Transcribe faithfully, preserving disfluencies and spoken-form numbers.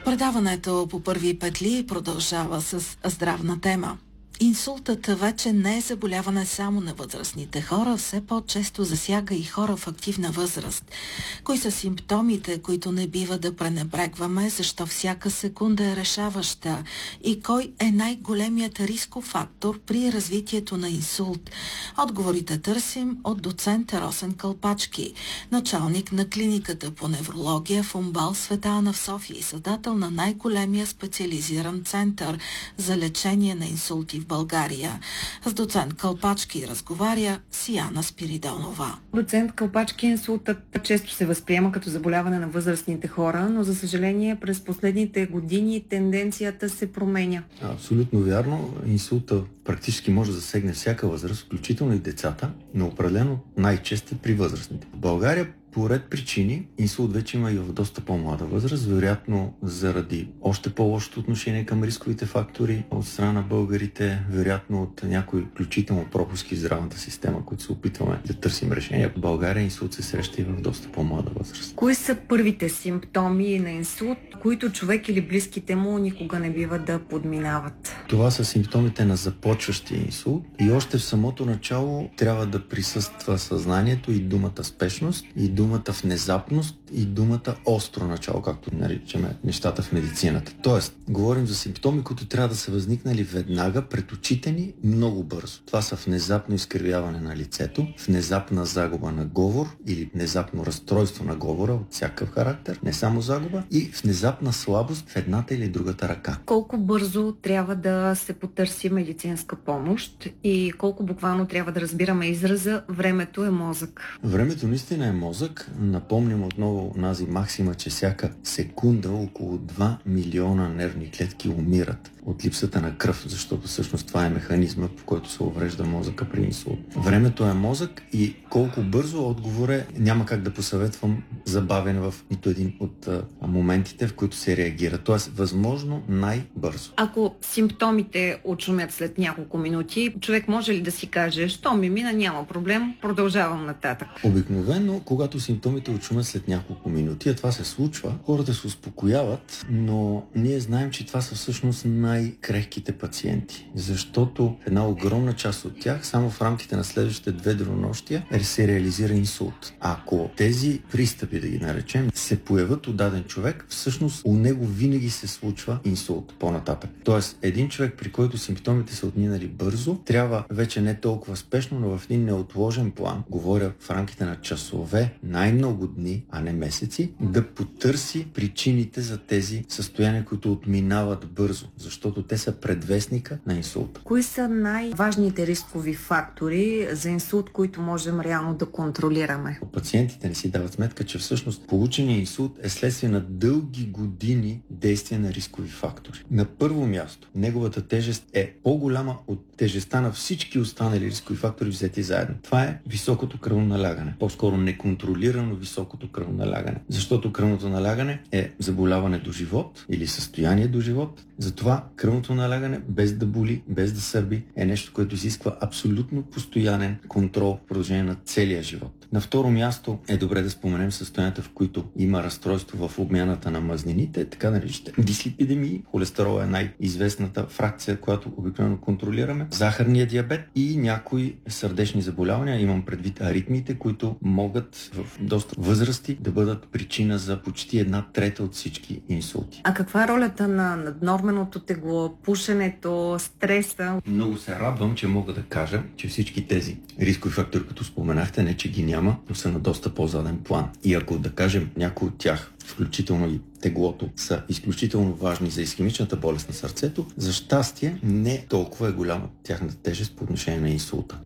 Предаването по първи петли продължава с здравна тема. Инсултът вече не е заболяване само на възрастните хора, все по-често засяга и хора в активна възраст. Кои са симптомите, които не бива да пренебрегваме, защо всяка секунда е решаваща и кой е най-големият рисков фактор при развитието на инсулт? Отговорите търсим от доцент Росен Кълпачки, началник на клиниката по неврология в УМБАЛ Света Ана в София и създател на най-големия специализиран център за лечение на инсулти в България. С доцент Кълпачки разговаря Сияна Спиридонова. Доцент Кълпачки, инсултът често се възприема като заболяване на възрастните хора, но за съжаление през последните години тенденцията се променя. Абсолютно вярно. Инсулта практически може да засегне всяка възраст, включително и децата, но определено най-често при възрастните. В България по ред причини инсулт вече има и в доста по-млада възраст, вероятно заради още по-лошото отношение към рисковите фактори от страна на българите, вероятно от някои включително пропуски в здравната система, които се опитваме да търсим решения. В България инсулт се среща и в доста по-млада възраст. Кои са първите симптоми на инсулт, които човек или близките му никога не бива да подминават? Това са симптомите на започващия инсулт и още в самото начало трябва да присъства съзнанието и думата спешност, и думата внезапност и думата остро начало, както наричаме нещата в медицината. Тоест, говорим за симптоми, които трябва да са възникнали веднага пред очите ни много бързо. Това са внезапно изкривяване на лицето, внезапна загуба на говор или внезапно разстройство на говора от всякакъв характер, не само загуба, и внезапна слабост в едната или другата ръка. Колко бързо трябва да се потърси медицинска помощ и колко буквално трябва да разбираме израза "времето е мозък"? Времето наистина е мозък. Напомням отново нази максима, че всяка секунда около два милиона нервни клетки умират от липсата на кръв, защото всъщност това е механизма, по който се уврежда мозъка при инсулт. Времето е мозък и колко бързо отговор е, няма как да посъветвам забавен в нито един от а, моментите, в които се реагира. Тоест, възможно най-бързо. Ако симптомите отшумят след няколко минути, човек може ли да си каже, що ми мина, няма проблем, продължавам нататък? Обикновено, когато симптомите отшумят след няколко минути, а това се случва, хората се успокояват, но ние знаем, че това са всъщност най-крехките пациенти, защото една огромна част от тях само в рамките на следващите две денонощия се реализира инсулт. Ако тези пристъпи, да ги наречем, се появят у даден човек, всъщност у него винаги се случва инсулт по-нататък. Тоест, един човек, при който симптомите са отминали бързо, трябва вече не толкова спешно, но в един неотложен план, говоря в рамките на часове, най-много дни, а не месеци, да потърси причините за тези състояния, които отминават бързо, защото те са предвестника на инсулта. Кои са най-важните рискови фактори за инсулт, които можем реално да контролираме? Пациентите не си дават сметка, че всъщност полученият инсулт е следствие на дълги години действие на рискови фактори. На първо място, неговата тежест е по-голяма от тежестта на всички останали рискови фактори взети заедно. Това е високото кръвно налягане. По-скоро неконтролирано високото кръвно налягане. Защото кръвното налягане е заболяване до живот или състояние до живот. Затова кръвното налягане, без да боли, без да сърби, е нещо, което изисква абсолютно постоянен контрол в продължение на целия живот. На второ място е добре да споменем състоянията, в които има разстройство в обмяната на мазнините, така наричате дислипидемии. Холестерол е най-известната фракция, която обикновено контролираме. Захарния диабет и някои сърдечни заболявания, имам предвид аритмиите, които могат в доста възрасти да бъдат причина за почти една трета от всички инсулти. А каква е ролята на наднорменото тегло, пушенето, стреса? Много се радвам, че мога да кажа, че всички тези рискови фактори, като споменахте, не че ги няма, но са на доста по-заден план. И ако да кажем някои от тях, включително и теглото, са изключително важни за исхемичната болест на сърцето, за щастие не толкова е голяма тяхната тежест по отношение на инсулта.